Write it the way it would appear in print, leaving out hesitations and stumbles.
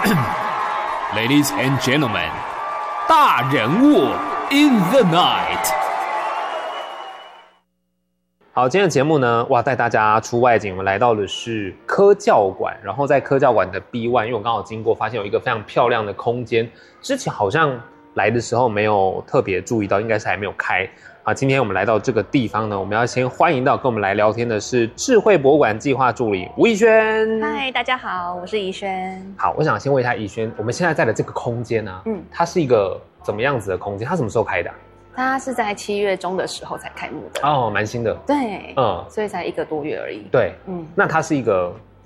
Ladies and gentlemen， 大人物 in the night。 好，今天的节目呢，哇，带大家出外景，我们来到的是科教馆，然后在科教馆的 B1， 因为我刚好经过，发现有一个非常漂亮的空间，之前好像来的时候没有特别注意到，应该是还没有开。啊，今天我们来到这个地方呢，我们要先欢迎到跟我们来聊天的是智慧博物馆计划助理吴怡萱。 嗨，大家好，我是怡萱。 好，我想先问一下怡萱，我们现在在的这个空间啊，它是一个怎么样子的空间？它什么时候开的它是在7月中的时候才开幕的。 哦，蛮新的。 对，所以才1个多月而已。 对，那它是一个